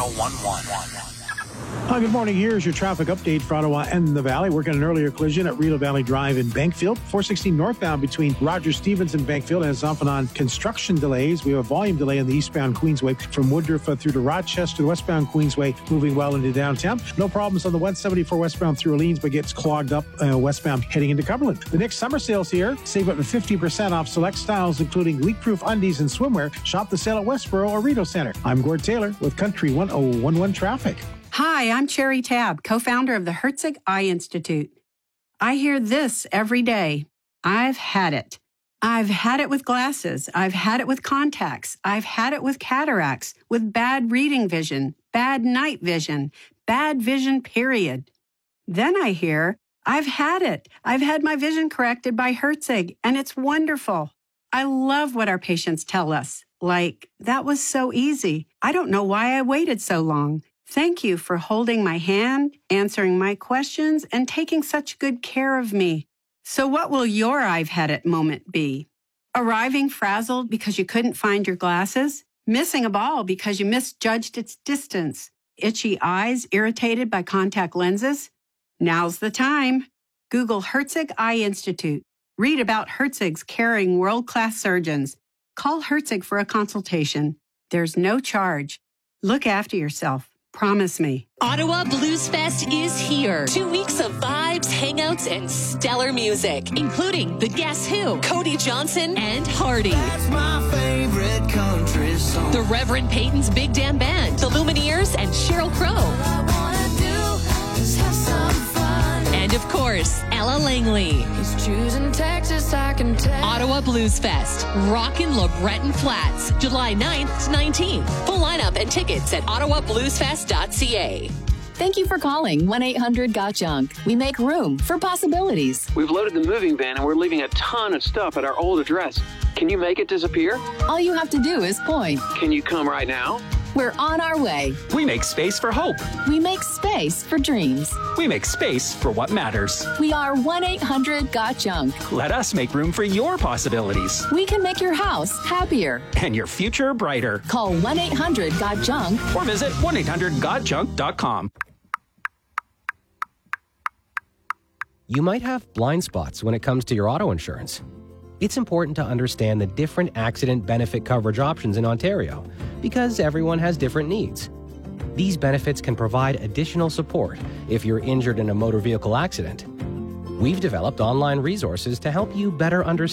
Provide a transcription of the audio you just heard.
1011. Good morning. Here's your traffic update for Ottawa and the Valley. Working an earlier collision at Rideau Valley Drive in Bankfield. 416 northbound between Rogers Stevens and Bankfield, and it's often on construction delays. We have a volume delay on the eastbound Queensway from Woodruff through to Rochester. The westbound Queensway moving well into downtown. No problems on the 174 westbound through Orleans, but gets clogged up westbound heading into Cumberland. The next summer sales here. Save up to 50% off select styles, including leak-proof undies and swimwear. Shop the sale at Westboro or Rideau Center. I'm Gord Taylor with Country 1011 Traffic. Hi, I'm Cherry Tabb, co-founder of the Herzig Eye Institute. I hear this every day. I've had it. I've had it with glasses. I've had it with contacts. I've had it with cataracts, with bad reading vision, bad night vision, bad vision, period. Then I hear, I've had it. I've had my vision corrected by Herzig, and it's wonderful. I love what our patients tell us. Like, that was so easy. I don't know why I waited so long. Thank you for holding my hand, answering my questions, and taking such good care of me. So what will your I've had it moment be? Arriving frazzled because you couldn't find your glasses? Missing a ball because you misjudged its distance? Itchy eyes irritated by contact lenses? Now's the time. Google Herzig Eye Institute. Read about Herzig's caring world-class surgeons. Call Herzig for a consultation. There's no charge. Look after yourself. Promise me. Ottawa Blues Fest is here. 2 weeks of vibes, hangouts, and stellar music, including the Guess Who, Cody Johnson, and Hardy. That's my favorite country song. The Reverend Peyton's Big Damn Band, the Lumineers, and Sheryl Crow. All I wanna do is have some fun. And of course, Ella Langley. He's choosing Texas, I can tell. Ottawa Blues Fest, Rockin' LeBreton Flats, July 9th to 19th. Full lineup and tickets at ottawabluesfest.ca. Thank you for calling 1-800-GOT-JUNK. We make room for possibilities. We've loaded the moving van and we're leaving a ton of stuff at our old address. Can you make it disappear? All you have to do is point. Can you come right now? We're on our way. We make space for hope. We make space for dreams. We make space for what matters. We are 1-800-GOT-JUNK. Let us make room for your possibilities. We can make your house happier. And your future brighter. Call 1-800-GOT-JUNK. Or visit 1-800-GOT-JUNK.com. You might have blind spots when it comes to your auto insurance. It's important to understand the different accident benefit coverage options in Ontario because everyone has different needs. These benefits can provide additional support if you're injured in a motor vehicle accident. We've developed online resources to help you better understand